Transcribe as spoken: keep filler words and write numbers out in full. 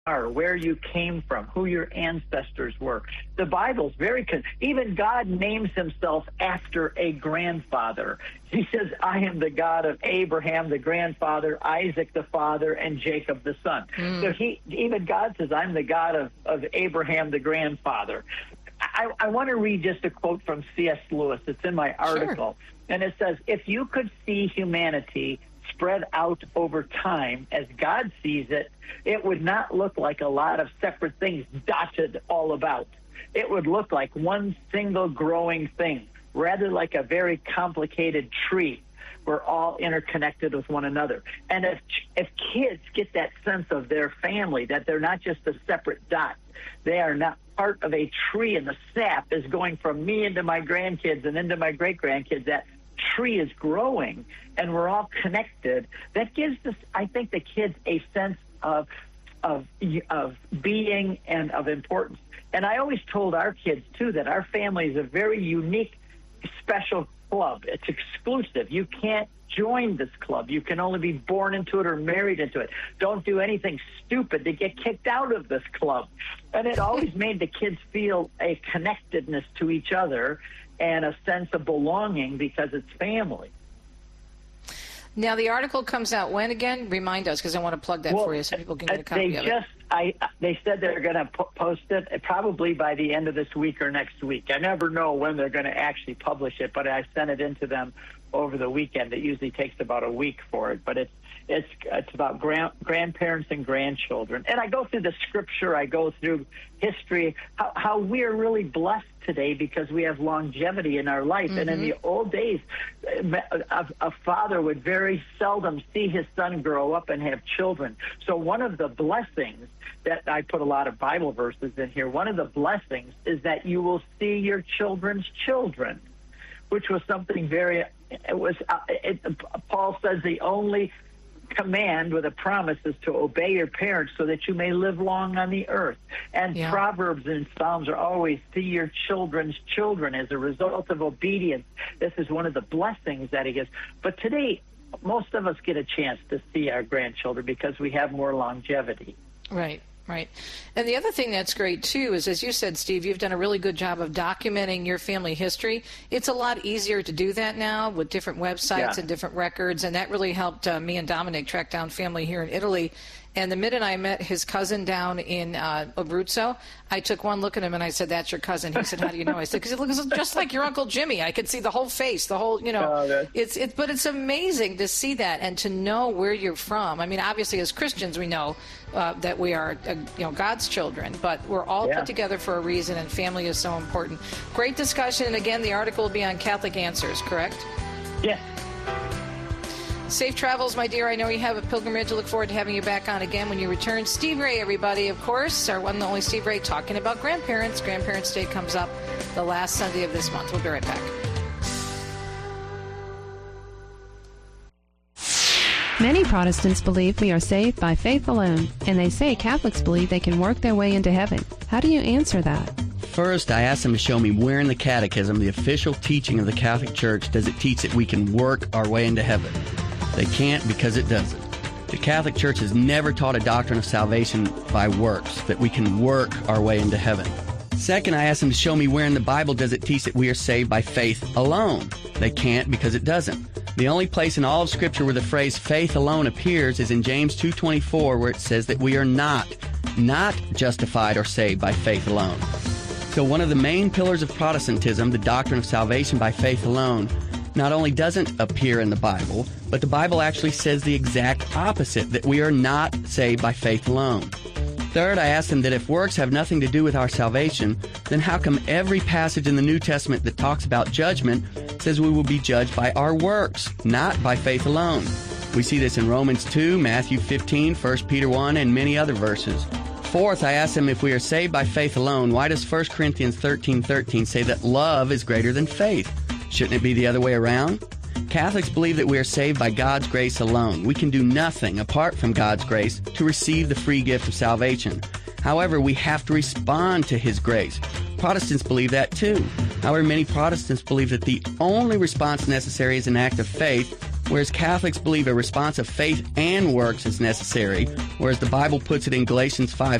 are, where you came from, who your ancestors were. The Bible's very con- even God names himself after a grandfather. He says, I am the God of Abraham, the grandfather, Isaac, the father, and Jacob, the son. Mm. So he, even God says, I'm the God of, of Abraham, the grandfather. I, I want to read just a quote from C S Lewis. It's in my article. Sure. And it says, if you could see humanity spread out over time as God sees it, it would not look like a lot of separate things dotted all about. It would look like one single growing thing, rather like a very complicated tree. We're all interconnected with one another. And if if kids get that sense of their family, that they're not just a separate dot, they are not part of a tree, and the sap is going from me into my grandkids and into my great-grandkids, that tree is growing, and we're all connected. That gives us, I think, the kids a sense of of of being and of importance. And I always told our kids, too, that our family is a very unique, special club. It's exclusive. You can't join this club. You can only be born into it or married into it. Don't do anything stupid to get kicked out of this club. And it always made the kids feel a connectedness to each other and a sense of belonging because it's family. Now, the article comes out when again? Remind us, because I want to plug that well, for you so people can get a copy they of just, it. I, they said they're going to post it probably by the end of this week or next week. I never know when they're going to actually publish it, but I sent it into them over the weekend. It usually takes about a week for it, but it's it's it's about grand, grandparents and grandchildren. And I go through the scripture, I go through history, how, how we're really blessed today because we have longevity in our life. Mm-hmm. And in the old days, a, a father would very seldom see his son grow up and have children. So one of the blessings that I put a lot of Bible verses in here, one of the blessings is that you will see your children's children, which was something very, it was, it, Paul says the only command with a promise is to obey your parents so that you may live long on the earth. And yeah. Proverbs and Psalms are always see your children's children as a result of obedience. This is one of the blessings that he gives. But today, most of us get a chance to see our grandchildren because we have more longevity. Right. Right. And the other thing that's great, too, is, as you said, Steve, you've done a really good job of documenting your family history. It's a lot easier to do that now with different websites yeah. and different records, and that really helped uh, me and Dominic track down family here in Italy. And the minute I met his cousin down in uh, Abruzzo, I took one look at him and I said, that's your cousin. He said, how do you know? I said, because it looks just like your Uncle Jimmy. I could see the whole face, the whole, you know. Oh, it's it, But it's amazing to see that and to know where you're from. I mean, obviously, as Christians, we know uh, that we are, uh, you know, God's children. But we're all yeah. put together for a reason, and family is so important. Great discussion. And, again, the article will be on Catholic Answers, correct? Yes. Safe travels, my dear. I know you have a pilgrimage. I look forward to having you back on again when you return. Steve Ray, everybody, of course, our one and only Steve Ray, talking about grandparents. Grandparents' Day comes up the last Sunday of this month. We'll be right back. Many Protestants believe we are saved by faith alone, and they say Catholics believe they can work their way into heaven. How do you answer that? First, I asked them to show me where in the Catechism, the official teaching of the Catholic Church, does it teach that we can work our way into heaven. They can't because it doesn't. The Catholic Church has never taught a doctrine of salvation by works, that we can work our way into heaven. Second, I asked them to show me where in the Bible does it teach that we are saved by faith alone. They can't because it doesn't. The only place in all of Scripture where the phrase faith alone appears is in James two twenty-four, where it says that we are not, not justified or saved by faith alone. So one of the main pillars of Protestantism, the doctrine of salvation by faith alone, not only doesn't appear in the Bible, but the Bible actually says the exact opposite, that we are not saved by faith alone. Third, I asked them that if works have nothing to do with our salvation, then how come every passage in the New Testament that talks about judgment says we will be judged by our works, not by faith alone? We see this in Romans two, Matthew fifteen, First Peter one, and many other verses. Fourth, I asked them if we are saved by faith alone, why does First Corinthians thirteen thirteen say that love is greater than faith? Shouldn't it be the other way around? Catholics believe that we are saved by God's grace alone. We can do nothing apart from God's grace to receive the free gift of salvation. However, we have to respond to His grace. Protestants believe that too. However, many Protestants believe that the only response necessary is an act of faith, whereas Catholics believe a response of faith and works is necessary, whereas the Bible puts it in Galatians five